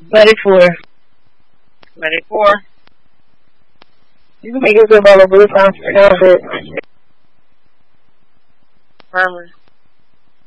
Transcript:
Ready for. Ready for. You can make it good on the blue time for it. Farmer.